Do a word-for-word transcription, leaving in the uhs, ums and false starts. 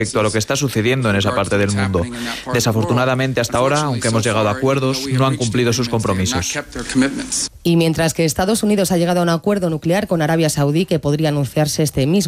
respecto a lo que está sucediendo en esa parte del mundo. Desafortunadamente, hasta ahora, aunque hemos llegado a acuerdos, no han cumplido sus compromisos. Y mientras que Estados Unidos ha llegado a un acuerdo nuclear con Arabia Saudí que podría anunciarse este mismo